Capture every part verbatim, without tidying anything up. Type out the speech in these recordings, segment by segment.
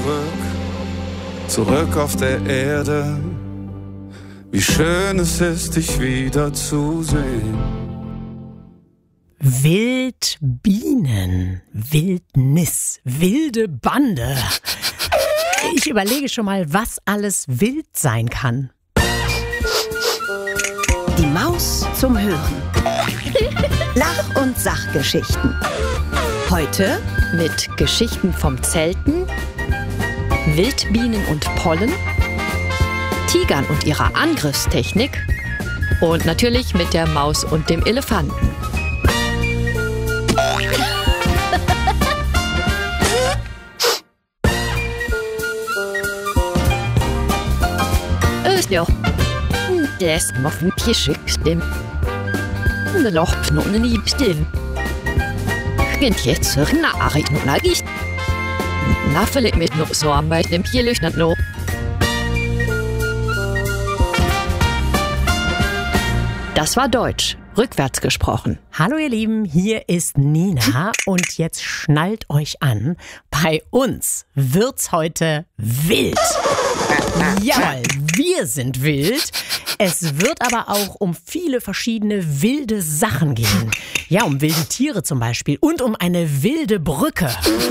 zurück, zurück auf der Erde. Wie schön es ist, dich wiederzusehen. Wildbienen, Wildnis, wilde Bande. Ich überlege schon mal, was alles wild sein kann. Die Maus zum Hören. Lach- und Sachgeschichten. Heute mit Geschichten vom Zelten, Wildbienen und Pollen, Tigern und ihrer Angriffstechnik und natürlich mit der Maus und dem Elefanten. Ist ja das Moffen Pischückstim. Loch Knoten liebstim. Kind jetzt na Arit no lagis. Na vielleicht mit noch so am bei dem Pielüchtert no. Das war Deutsch, rückwärts gesprochen. Hallo ihr Lieben, hier ist Nina und jetzt schnallt euch an, bei uns wird's heute wild. Jawohl, wir sind wild. Es wird aber auch um viele verschiedene wilde Sachen gehen. Ja, um wilde Tiere zum Beispiel und um eine wilde Brücke.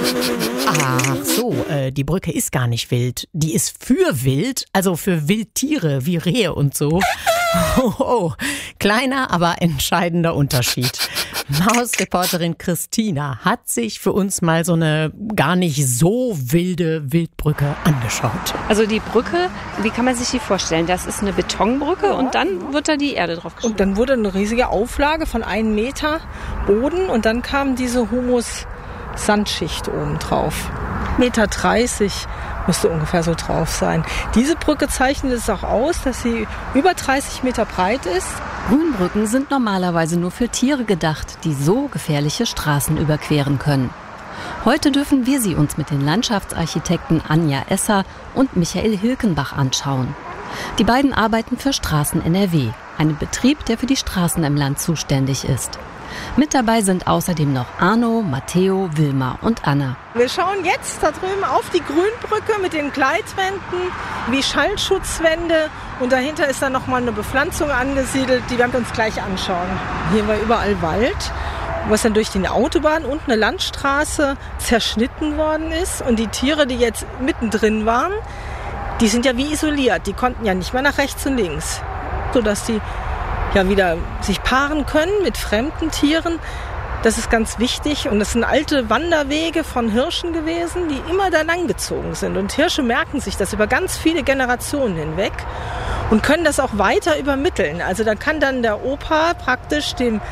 Ach so, äh, die Brücke ist gar nicht wild. Die ist für wild, also für Wildtiere wie Rehe und so. Oh, oh, kleiner, aber entscheidender Unterschied. Mausreporterin Christina hat sich für uns mal so eine gar nicht so wilde Wildbrücke angeschaut. Also die Brücke, wie kann man sich die vorstellen? Das ist eine Betonbrücke ja. Und dann wird da die Erde drauf geschrieben. Und dann wurde eine riesige Auflage von einem Meter Boden und dann kam diese Humus-Sandschicht oben drauf. Meter dreißig müsste ungefähr so drauf sein. Diese Brücke zeichnet es auch aus, dass sie über dreißig Meter breit ist. Grünbrücken sind normalerweise nur für Tiere gedacht, die so gefährliche Straßen überqueren können. Heute dürfen wir sie uns mit den Landschaftsarchitekten Anja Esser und Michael Hilkenbach anschauen. Die beiden arbeiten für Straßen N R W, einen Betrieb, der für die Straßen im Land zuständig ist. Mit dabei sind außerdem noch Arno, Matteo, Wilma und Anna. Wir schauen jetzt da drüben auf die Grünbrücke mit den Gleitwänden, wie Schallschutzwände. Und dahinter ist dann nochmal eine Bepflanzung angesiedelt, die werden wir uns gleich anschauen. Hier war überall Wald, was dann durch die Autobahn und eine Landstraße zerschnitten worden ist. Und die Tiere, die jetzt mittendrin waren, die sind ja wie isoliert. Die konnten ja nicht mehr nach rechts und links, sodass die ja wieder sich paaren können mit fremden Tieren. Das ist ganz wichtig. Und das sind alte Wanderwege von Hirschen gewesen, die immer da lang gezogen sind. Und Hirsche merken sich das über ganz viele Generationen hinweg und können das auch weiter übermitteln. Also da kann dann der Opa praktisch dem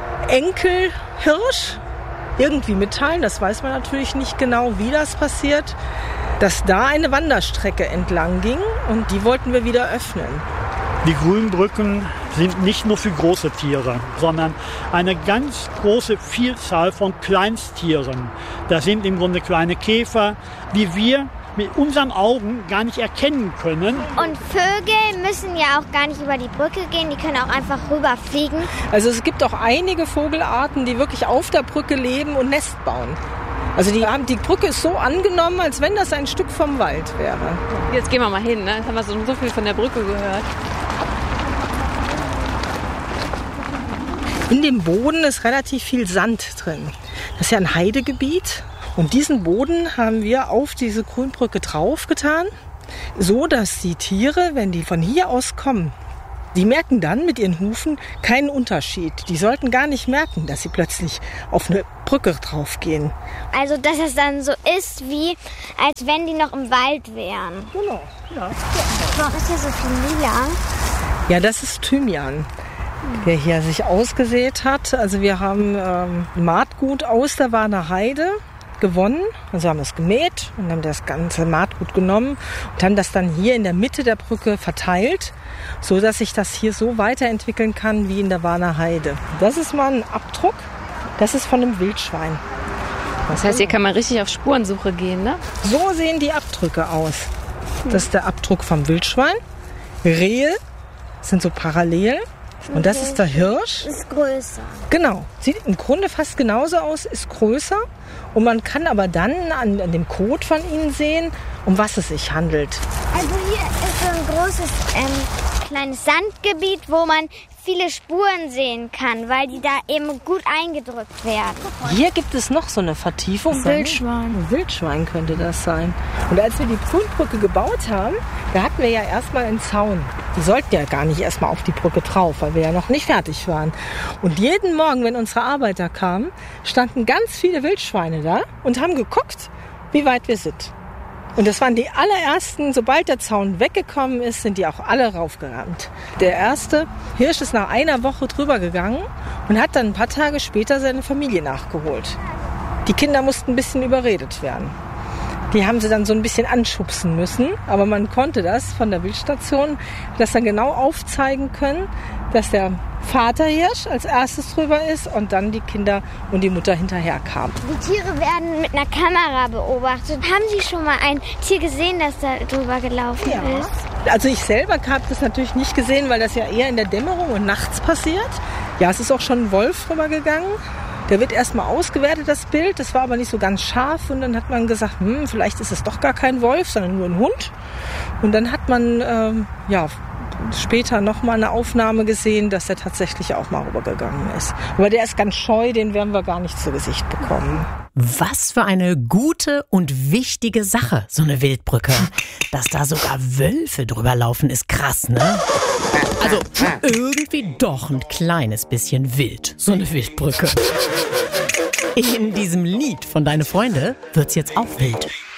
Enkel Hirsch irgendwie mitteilen, das weiß man natürlich nicht genau, wie das passiert, dass da eine Wanderstrecke entlang ging und die wollten wir wieder öffnen. Die Grünbrücken sind nicht nur für große Tiere, sondern eine ganz große Vielzahl von Kleinsttieren. Das sind im Grunde kleine Käfer, die wir mit unseren Augen gar nicht erkennen können. Und Vögel müssen ja auch gar nicht über die Brücke gehen, die können auch einfach rüberfliegen. Also es gibt auch einige Vogelarten, die wirklich auf der Brücke leben und Nest bauen. Also die, die Brücke ist so angenommen, als wenn das ein Stück vom Wald wäre. Jetzt gehen wir mal hin, ne? Jetzt haben wir so, so viel von der Brücke gehört. In dem Boden ist relativ viel Sand drin. Das ist ja ein Heidegebiet. Und diesen Boden haben wir auf diese Grünbrücke draufgetan, so dass die Tiere, wenn die von hier aus kommen, die merken dann mit ihren Hufen keinen Unterschied. Die sollten gar nicht merken, dass sie plötzlich auf eine Brücke draufgehen. Also dass es dann so ist, wie als wenn die noch im Wald wären. Genau, ja. Warum ist hier so viel lila? Ja, das ist Thymian, der hier sich ausgesät hat. Also wir haben ähm, Maatgut aus der Warner Heide gewonnen, also haben es gemäht und haben das ganze Maatgut genommen und haben das dann hier in der Mitte der Brücke verteilt, so dass sich das hier so weiterentwickeln kann wie in der Warner Heide. Das ist mal ein Abdruck, das ist von einem Wildschwein. Das heißt, hier kann man richtig auf Spurensuche gehen, ne? So sehen die Abdrücke aus. Das ist der Abdruck vom Wildschwein. Rehe sind so parallel. Und das ist der Hirsch. Ist größer. Genau. Sieht im Grunde fast genauso aus, ist größer. Und man kann aber dann an, an dem Kot von ihnen sehen, um was es sich handelt. Also hier ist so ein großes, ähm, kleines Sandgebiet, wo man viele Spuren sehen kann, weil die da eben gut eingedrückt werden. Hier gibt es noch so eine Vertiefung. Wildschwein. Ein Wildschwein könnte das sein. Und als wir die Grünbrücke gebaut haben, da hatten wir ja erstmal einen Zaun. Die sollten ja gar nicht erstmal auf die Brücke drauf, weil wir ja noch nicht fertig waren. Und jeden Morgen, wenn unsere Arbeiter kamen, standen ganz viele Wildschweine da und haben geguckt, wie weit wir sind. Und das waren die allerersten, sobald der Zaun weggekommen ist, sind die auch alle raufgerannt. Der erste Hirsch ist nach einer Woche drüber gegangen und hat dann ein paar Tage später seine Familie nachgeholt. Die Kinder mussten ein bisschen überredet werden. Die haben sie dann so ein bisschen anschubsen müssen, aber man konnte das von der Wildstation das dann genau aufzeigen können, dass der Vaterhirsch als erstes drüber ist und dann die Kinder und die Mutter hinterher kamen. Die Tiere werden mit einer Kamera beobachtet. Haben Sie schon mal ein Tier gesehen, das da drüber gelaufen Ja. ist? Also ich selber habe das natürlich nicht gesehen, weil das ja eher in der Dämmerung und nachts passiert. Ja, es ist auch schon ein Wolf drüber gegangen. Der wird erstmal ausgewertet, das Bild. Das war aber nicht so ganz scharf. Und dann hat man gesagt, hm, vielleicht ist es doch gar kein Wolf, sondern nur ein Hund. Und dann hat man ähm, ja, später nochmal eine Aufnahme gesehen, dass er tatsächlich auch mal rübergegangen ist. Aber der ist ganz scheu, den werden wir gar nicht zu Gesicht bekommen. Was für eine gute und wichtige Sache, so eine Wildbrücke. Dass da sogar Wölfe drüber laufen, ist krass, ne? Also irgendwie doch ein kleines bisschen wild, so eine Wildbrücke. In diesem Lied von Deine Freunde wird's jetzt auch wild.